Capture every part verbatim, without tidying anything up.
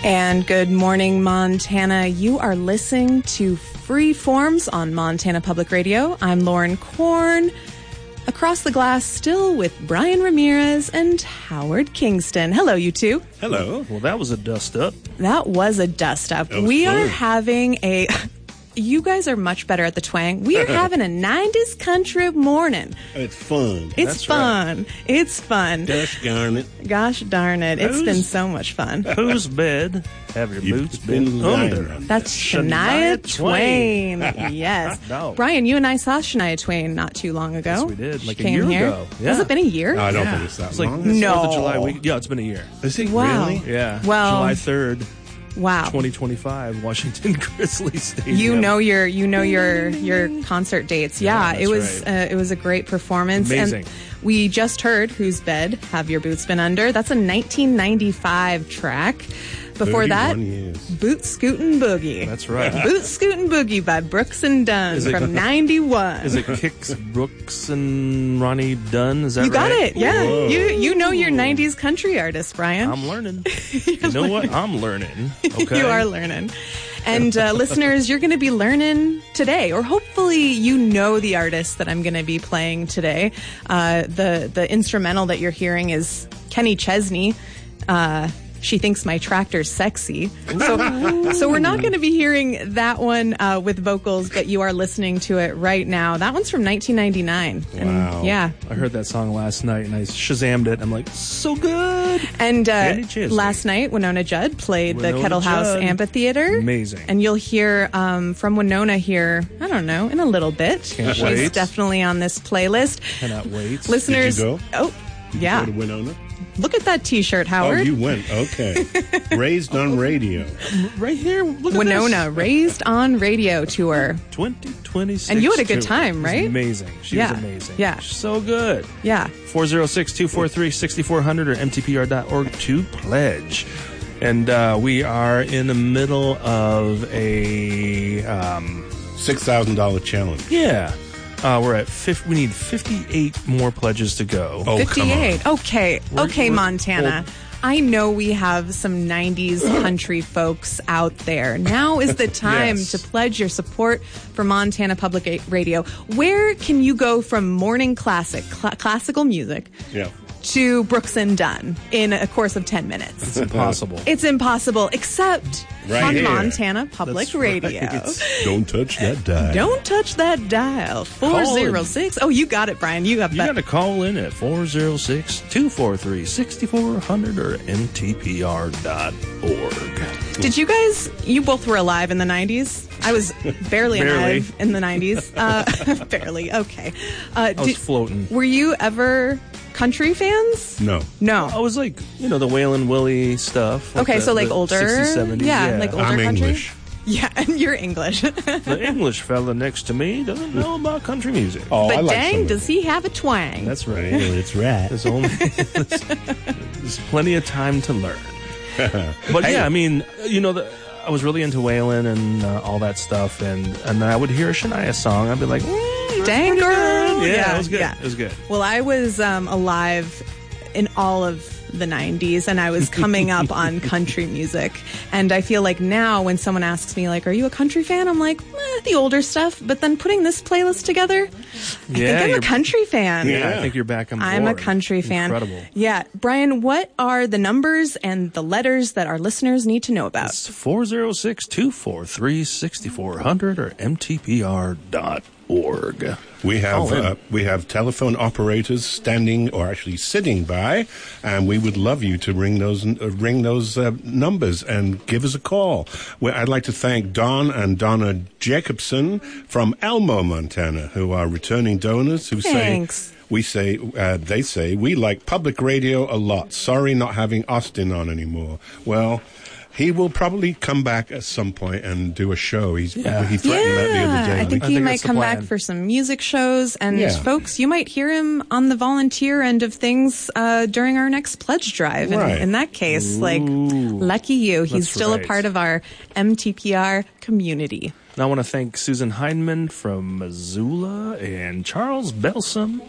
And good morning, Montana. You are listening to Freeforms on Montana Public Radio. I'm Lauren Korn. Across the glass, still with Brian Ramirez and Howard Kingston. Hello, you two. Hello. Well, that was a dust-up. That was a dust-up. We fun. are having a... You guys are much better at the twang. We are having a nineties country morning. It's fun. It's That's fun. Right. It's fun. Gosh darn it. Gosh darn it. It's Who's, been so much fun. Whose bed have your You've boots been, been under? That's Shania Shania Twain. Twain. Yes. No. Brian, you and I saw Shania Twain not too long ago. Yes, we did. Like she a came year here. ago. Yeah. Has it been a year? No, I don't Yeah. think it's that It's like long. No. fourth of July week. Yeah, it's been a year. Is it Wow. really? Yeah. Well- July third, Wow. twenty twenty-five, Washington Grizzlies Stadium. You know your you know your your concert dates. Yeah, Yeah, it that's was right. uh, it was a great performance. Amazing. And we just heard Whose Bed Have Your Boots Been Under? That's a nineteen ninety-five track. Before that, thirty-one years. Boot Scootin' Boogie. That's right. Boot Scootin' Boogie by Brooks and Dunn Is it- from ninety-one. Is it Kix Brooks and Ronnie Dunn? Is that You got right? it. Yeah. Whoa. You you know your nineties country artist, Brian. I'm learning. You know what? I'm learning. Okay. You are learning. And uh, listeners, you're going to be learning today, or hopefully you know the artist that I'm going to be playing today. Uh, the the instrumental that you're hearing is Kenny Chesney. Uh, She Thinks My Tractor's Sexy. So, so we're not going to be hearing that one uh, with vocals, but you are listening to it right now. That one's from nineteen ninety-nine. Wow. And, yeah. I heard that song last night and I Shazammed it. I'm like, so good. And Kenny uh, Chesney. last night, Winona Judd played the Winona Kettle House Judd. Amphitheater. Amazing. And you'll hear um, from Winona here, I don't know, in a little bit. Can't She's wait. definitely on this playlist. Cannot wait. Listeners, Did you go? oh, yeah. Go to Winona? Look at that T-shirt, Oh, Howard. you went. Okay. Raised on radio. Right here. Look at Winona, this. Raised on Radio Tour. twenty twenty-six. And you had a good tour. time, It was right? Amazing. She Yeah. was amazing. Yeah. So good. Yeah. four oh six, two four three, six four zero zero or m t p r dot org to pledge. And uh, we are in the middle of a, um, six thousand dollars challenge. yeah. Uh, we're at fifty, we need fifty-eight more pledges to go. Oh, come on. fifty-eight. Okay. We're- okay, we're- Montana. I know we have some nineties country folks out there. Now is the time Yes. to pledge your support for Montana Public Radio. Where can you go from morning classic, cl- classical music, Yeah. to Brooks and Dunn in a course of ten minutes? It's impossible. It's impossible, except Right on here. Montana Public That's right. Radio. Don't touch that dial. Don't touch that dial. four oh six. Oh, you got it, Brian. You got You that. got to call in at four oh six, two four three, six four zero zero or m t p r dot org. Did you guys, you both were alive in the nineties? I was barely, Barely. alive in the nineties. Uh, barely, okay. Uh, I was did- floating. Were you ever country fans? No. No. I was like, you know, the Waylon Willie stuff. Okay, the- so like the older? sixties, seventies. Yeah, Yeah, like older I'm country? English. Yeah, and you're English. The English fella next to me doesn't know about country music. Oh, I But like dang, some of does he have a twang? That's right. it. That's right. There's only there's, there's plenty of time to learn. But yeah, I mean, you know, the, I was really into Waylon and uh, all that stuff, and and then I would hear a Shania song, I'd be like, mm, that's Dang, pretty girl. good. Yeah, Yeah, it was good. yeah. It was good. Well, I was um, alive in all of the nineties, and I was coming up on country music. And I feel like now when someone asks me, like, are you a country fan? I'm like, eh, the older stuff. But then putting this playlist together, I Yeah, think I'm a you're- country fan. Yeah, Yeah. I think you're back on board. I'm a country fan. Incredible. Yeah. Brian, what are the numbers and the letters that our listeners need to know about? It's four oh six, two four three, six four zero zero or m t p r dot org. We have Call in. uh, we have telephone operators standing or actually sitting by, and we would love you to ring those uh, ring those uh, numbers and give us a call. Well, I'd like to thank Don and Donna Jacobson from Elmo, Montana, who are returning donors who Thanks. say. We say, uh, they say, we like public radio a lot. Sorry not having Austin on anymore. Well, he will probably come back at some point and do a show. He's Yeah. He threatened that the other day. I think I he think might that's the come back plan. for some music shows. And Yeah. folks, you might hear him on the volunteer end of things uh, during our next pledge drive. And Right. in that case, like, lucky you. He's That's still right. a part of our M T P R community. And I want to thank Susan Heinman from Missoula and Charles Belsom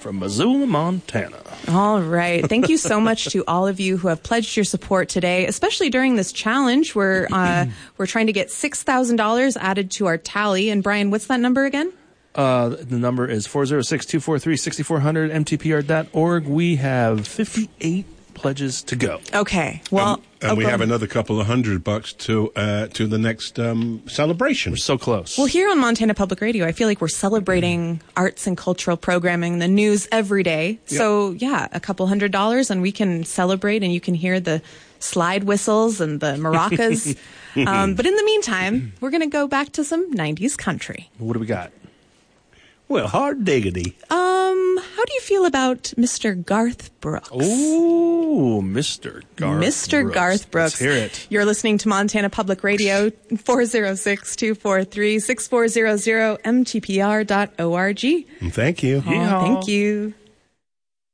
from Missoula, Montana. All right. Thank you so much to all of you who have pledged your support today, especially during this challenge. We're uh, we're trying to get six thousand dollars added to our tally. And Brian, what's that number again? Uh, the number is four oh six, two four three, six four zero zero, M T P R dot org. We have fifty-eight pledges to go. Okay. Well, Um, and oh, we go have ahead. another couple of hundred bucks to uh, to the next um, celebration. We're so close. Well, here on Montana Public Radio, I feel like we're celebrating arts and cultural programming, the news every day. So, yeah, a couple hundred dollars, and we can celebrate, and you can hear the slide whistles and the maracas. um, but in the meantime, we're going to go back to some nineties country. What do we got? Well, hard diggity. Um, how do you feel about Mister Garth Brooks? Ooh, Mister Garth Mister Brooks. Garth Brooks. Let's hear it. You're listening to Montana Public Radio, four oh six, two four three, six four zero zero, M T P R dot org. Thank you. Oh, thank you.